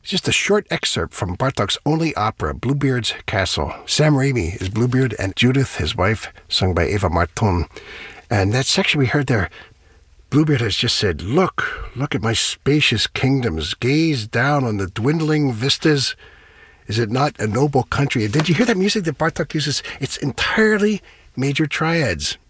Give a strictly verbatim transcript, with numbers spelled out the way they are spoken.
Just a short excerpt from Bartok's only opera, Bluebeard's Castle. Sam Raimi is Bluebeard and Judith, his wife, sung by Eva Marton. And that section we heard there, Bluebeard has just said, look, look at my spacious kingdoms. Gaze down on the dwindling vistas. Is it not a noble country? And did you hear that music that Bartok uses? It's entirely major triads.